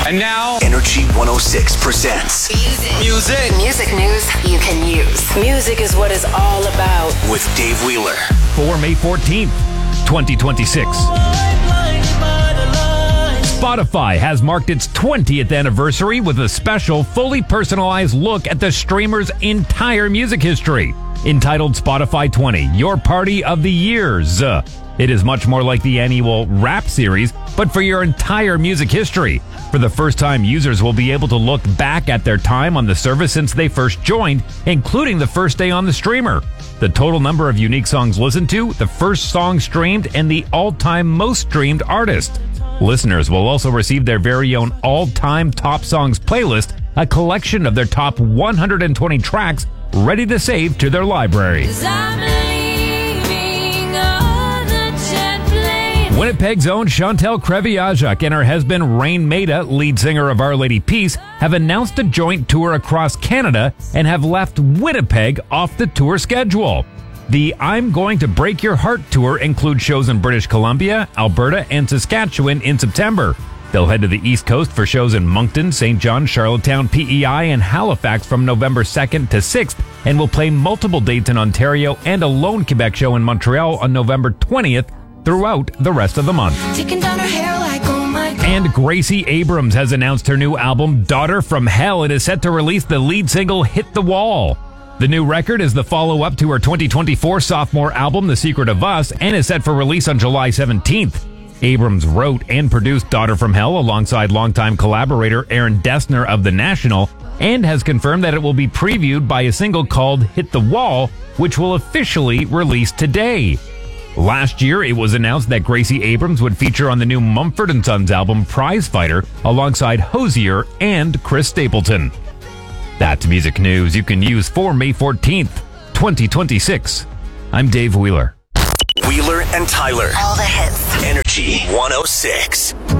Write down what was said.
And now, Energy 106 presents Music news you can use. Music is what it's all about. with Dave Wheeler. For May 14th, 2026. Spotify has marked its 20th anniversary with a special, fully personalized look at the streamer's entire music history. Entitled Spotify 20, Your Party of the Years. It is much more like the annual Rap series, but for your entire music history. For the first time, users will be able to look back at their time on the service since they first joined, including the first day on the streamer, the total number of unique songs listened to, the first song streamed, and the all-time most streamed artist. Listeners will also receive their very own all-time top songs playlist, a collection of their top 120 tracks ready to save to their library. Winnipeg's own Chantal Kreviazuk and her husband Rain Maida, lead singer of Our Lady Peace, have announced a joint tour across Canada and have left Winnipeg off the tour schedule. The I'm Going to Break Your Heart tour includes shows in British Columbia, Alberta, and Saskatchewan in September. They'll head to the East Coast for shows in Moncton, St. John, Charlottetown, PEI, and Halifax from November 2nd to 6th, and will play multiple dates in Ontario and a lone Quebec show in Montreal on November 20th throughout the rest of the month. And Gracie Abrams has announced her new album, Daughter from Hell. It is set to release the lead single, Hit the Wall. The new record is the follow-up to her 2024 sophomore album, The Secret of Us, and is set for release on July 17th. Abrams wrote and produced Daughter from Hell alongside longtime collaborator Aaron Dessner of The National, and has confirmed that it will be previewed by a single called Hit the Wall, which will officially release today. Last year, it was announced that Gracie Abrams would feature on the new Mumford & Sons album Prize Fighter alongside Hozier and Chris Stapleton. That's music news you can use for May 14th, 2026. I'm Dave Wheeler. Wheeler and Tyler. All the hits. Energy 106.